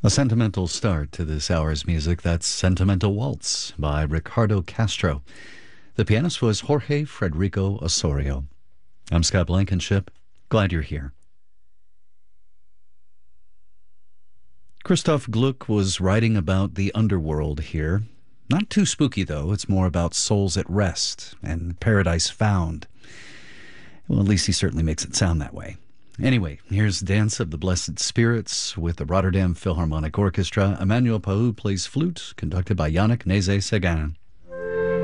A sentimental start to this hour's music. That's Sentimental Waltz by Ricardo Castro. The pianist was Jorge Federico Osorio. I'm Scott Blankenship. Glad you're here. Christoph Gluck was writing about the underworld here. Not too spooky, though. It's more about souls at rest and paradise found. Well, at least he certainly makes it sound that way. Anyway, here's Dance of the Blessed Spirits with the Rotterdam Philharmonic Orchestra. Emmanuel Pahud plays flute, conducted by Yannick Nézet-Séguin.